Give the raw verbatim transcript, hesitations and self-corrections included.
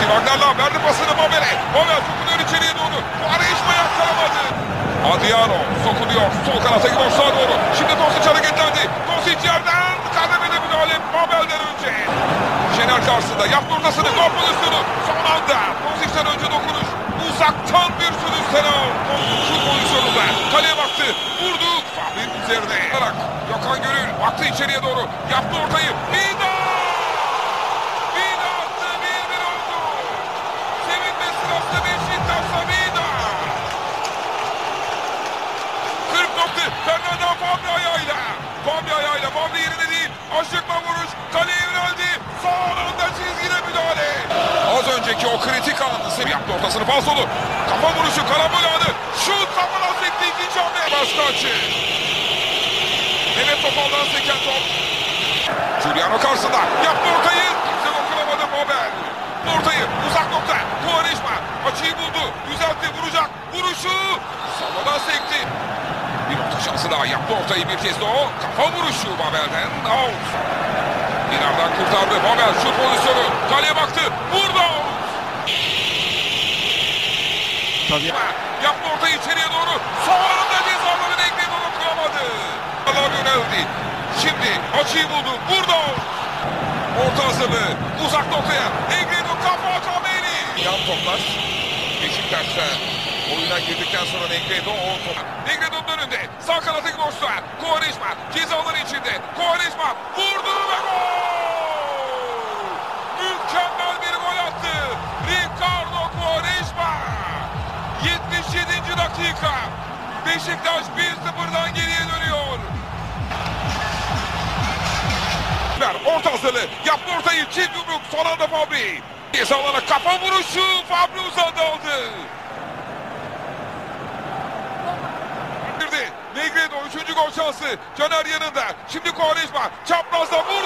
Wagner'la verdi pasını Babel'e. Babel sokunuyor içeriye doğru. Quaresma yakalamadı. Adriano sokuluyor. Sol kanata gidiyor sağa doğru. Şimdi Dosic hareketlendi. Dosic yerden kademede müdahale Babel'den önce. Şener karşısında yaptı ortasını. Gol pozisyonu. Son anda Dosic'ten önce dokunuş. Uzaktan bir sürüş Senal. Şu pozisyonunda kaleye baktı. Vurdu. Fahri'nin üzerine. Gökhan Gönül baktı içeriye doğru. Yaptı ortayı. Vida! Vida attı. bir bir oldu. Sevinme sırası Beşiktaş'ta Vida. kırk nokta. Fernando Fabri ayağıyla. Fabri ayağıyla. Fabri yerine değil. Aşıkla vuruş. Kaleye yöneldi. Son anda çizgide müdahale. Az önceki o kritik anını sev yaptı ortasını. Falsolu. Kafa vuruşu. Karambol anı. Şut kafana sekti. İkinci hamle. Başka açı. Mehmet Topal'dan seken top. Giuliano karşısında. Yaptı ortayı. Kimse dokunamadı Babel. Ortayı. Uzak nokta. Quaresma. Açıyı buldu. Düzeltti. Vuracak. Vuruşu. Salla'dan sekti. Bir orta şansı daha. Yaptı ortayı bir kez de o. Kafa vuruşu Babel'den. Out. Dinar'dan kurtardı. Babel şut pozisyonu. Kaleye baktı. Vurdu. Tabii. Yaptı ortayı içeriye doğru. Son anda cezaları Negredo dokunamadı. Allah yöneldi. Şimdi açıyı buldu. Vurdu. Orta hazırlığı. Uzak noktaya. Negredo kafa Kameri. Yan toplar. Beşiktaş'ta oyuna girdikten sonra Negredo o top. Negredo'nun önünde. Sağ kanatı boşta. Quaresma. Cezaları içinde. Quaresma vurdu ve gol. Mükemmel bir gol attı. Ricardo Quaresma. yetmiş yedinci dakika. Beşiktaş bir sıfırdan geriye dönüyor. Orta hazırlığı. Yaptı ortayı. Çift yumruk. Son anda Fabri. Cezalara kafa vuruşu. Fabri uzadı aldı. Negredo üçüncü gol şansı. Caner yanında. Şimdi Quaresma. Çaprazda vurdu.